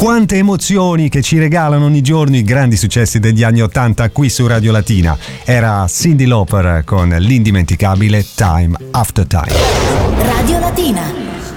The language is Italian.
Quante emozioni che ci regalano ogni giorno i grandi successi degli anni '80 qui su Radio Latina. Era Cyndi Lauper con l'indimenticabile Time After Time. Radio Latina.